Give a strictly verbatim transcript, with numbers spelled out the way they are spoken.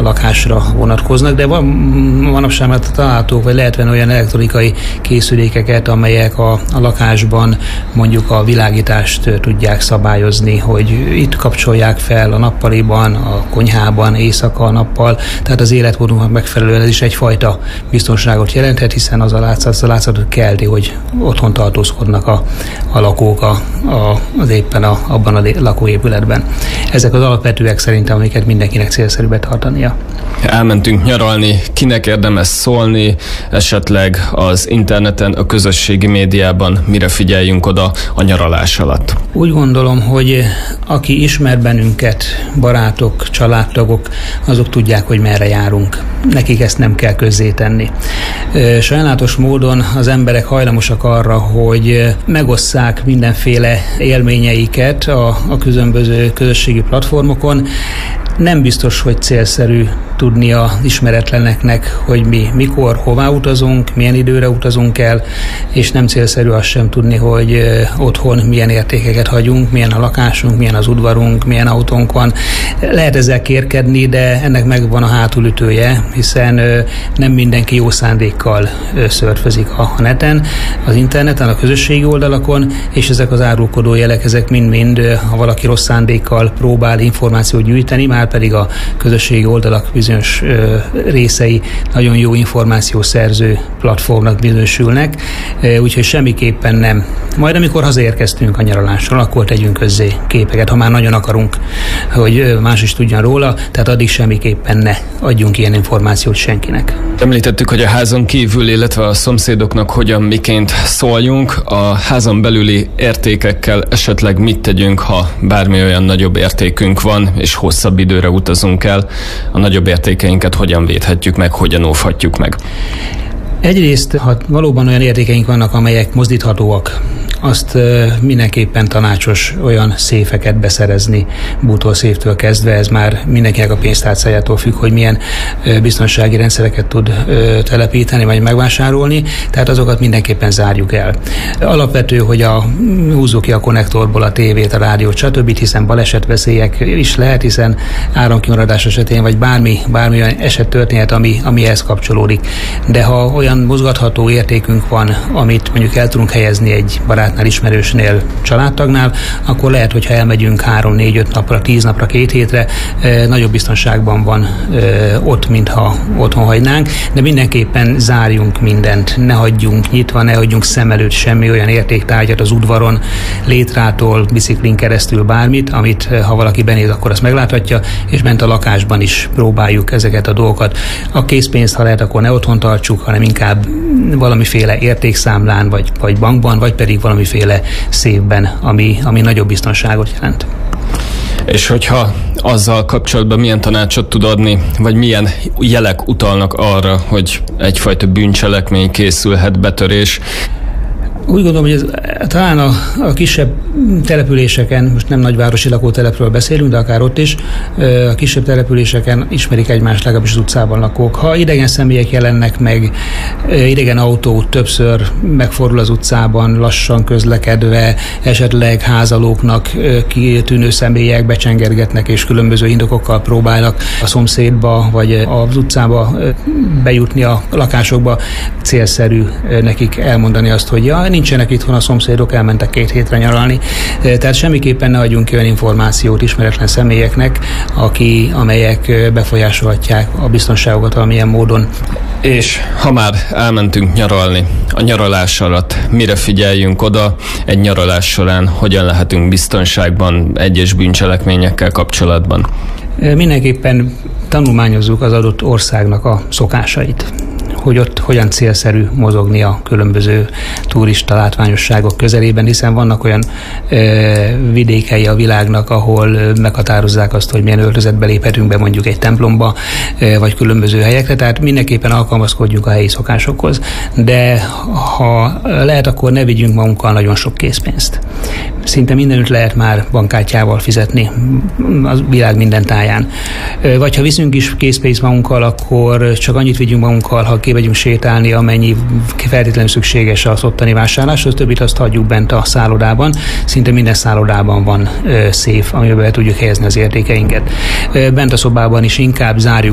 lakásra vonatkoznak, de van manapság már találhatók, vagy lehet venni olyan elektronikai készülékeket, amelyek a, a lakásban mondjuk a világítást tudják szabályozni, hogy itt kapcsolják fel a nappaliban, a konyhában, éjszaka a nappal, tehát az életmódunknak megfelelően ez is egyfajta biztonságot jelenthet, hiszen az a látszat, az a látszatot kelti, hogy otthon tartózkodnak a, a lakók a, a, az éppen a, abban a lakóépületben. Ezek az alapvetőek szerintem, amiket mindenkinek célszerű betartania. Elmentünk nyaralni, kinek érdemes szólni, esetleg az interneten, a közösségi médiában mire figyeljünk oda a nyaralás alatt? Úgy gondolom, hogy aki ismer bennünket, barátok, családtagok, azok tudják, hogy merre járunk. Nekik ezt nem kell közzétenni. Sajnálatos módon az emberek hajlamosak arra, hogy megosszák mindenféle élményeiket a, a különböző közösségi platformokon. Nem biztos, hogy célszerű tudni az ismeretleneknek, hogy mi mikor, hová utazunk, milyen időre utazunk el, és nem célszerű azt sem tudni, hogy otthon milyen értékeket hagyunk, milyen a lakásunk, milyen az udvarunk, milyen autónk van. Lehet ezzel kérkedni, de ennek megvan a hátulütője, hiszen nem mindenki jó szándékkal szörfözik a neten, az interneten, a közösségi oldalakon, és ezek az árulkodó jelek, ezek mind-mind, ha valaki rossz szándékkal próbál információt gyűjteni, már pedig a közösségi oldalak bizonyos ö, részei nagyon jó információszerző platformnak bizonyosülnek, ö, úgyhogy semmiképpen nem. Majd amikor hazaérkeztünk a nyaralásról, akkor tegyünk közzé képeket, ha már nagyon akarunk, hogy más is tudjon róla, tehát addig semmiképpen ne adjunk ilyen információt senkinek. Említettük, hogy a házon kívül, illetve a szomszédoknak hogyan, miként szóljunk. A házon belüli értékekkel esetleg mit tegyünk, ha bármi olyan nagyobb értékünk van, és hosszabb időre utazunk el, a nagyobb értékeinket hogyan védhetjük meg, hogyan óvhatjuk meg? Egyrészt, ha valóban olyan értékeink vannak, amelyek mozdíthatóak, azt mindenképpen tanácsos olyan széfeket beszerezni, bútorszéftől kezdve, ez már mindenkinek a pénztárcájától függ, hogy milyen biztonsági rendszereket tud telepíteni, vagy megvásárolni, tehát azokat mindenképpen zárjuk el. Alapvető, hogy a, húzzuk ki a konnektorból a tévét, a rádiót, stb., hiszen balesetveszélyek is lehet, hiszen áramkimaradás esetén, vagy bármi, bármi olyan eset történhet, ami, ami ehhez kapcsolódik. De ha olyan mozgatható értékünk van, amit mondjuk el tudunk helyezni egy barát ismerősnél, családtagnál, akkor lehet, hogyha elmegyünk három, négy, öt napra, tíz napra, két hétre, e, nagyobb biztonságban van e, ott, mintha otthon hagynánk, de mindenképpen zárjunk mindent, ne hagyjunk nyitva, ne hagyjunk szem előtt semmi olyan értéktárgyat az udvaron, létrától, biciklin keresztül bármit, amit ha valaki benéz, akkor azt megláthatja, és bent a lakásban is próbáljuk ezeket a dolgokat. A készpénzt, ha lehet, akkor ne otthon tartsuk, hanem inkább valamiféle értékszámlán, vagy, vagy bankban, vagy pedig valami valamiféle széfben, ami, ami nagyobb biztonságot jelent. És hogyha azzal kapcsolatban milyen tanácsot tud adni, vagy milyen jelek utalnak arra, hogy egyfajta bűncselekmény készülhet, betörés? Úgy gondolom, hogy ez, talán a, a kisebb településeken, most nem nagyvárosi lakótelepről beszélünk, de akár ott is, a kisebb településeken ismerik egymást, legalábbis az utcában lakók. Ha idegen személyek jelennek meg, idegen autó többször megfordul az utcában, lassan közlekedve, esetleg házalóknak kitűnő személyek becsengergetnek, és különböző indokokkal próbálnak a szomszédba, vagy az utcába bejutni a lakásokba, célszerű nekik elmondani azt, hogy ja, nincsenek itthon a szomszédok, elmentek két hétre nyaralni. Tehát semmiképpen ne adjunk olyan információt ismeretlen személyeknek, aki, amelyek befolyásolhatják a biztonságokat valamilyen módon. És ha már elmentünk nyaralni, a nyaralás alatt mire figyeljünk oda, egy nyaralás során hogyan lehetünk biztonságban egyes bűncselekményekkel kapcsolatban? Mindenképpen tanulmányozzuk az adott országnak a szokásait, hogy ott hogyan célszerű mozogni a különböző turista látványosságok közelében, hiszen vannak olyan e, vidékei a világnak, ahol meghatározzák azt, hogy milyen öltözetbe léphetünk be mondjuk egy templomba, e, vagy különböző helyekre, tehát mindenképpen alkalmazkodjunk a helyi szokásokhoz. De ha lehet, akkor ne vigyünk magunkkal nagyon sok készpénzt. Szinte mindenütt lehet már bankkártyával fizetni a világ minden táján. Vagy ha viszünk is készpénzt magunkkal, akkor csak annyit vigyünk magunkkal, ha kimegyünk sétálni, amennyi feltétlenül szükséges az ottani vásárláshoz, többit azt hagyjuk bent a szállodában. Szinte minden szállodában van széf, amiben be tudjuk helyezni az értékeinket. Bent a szobában is inkább zárjuk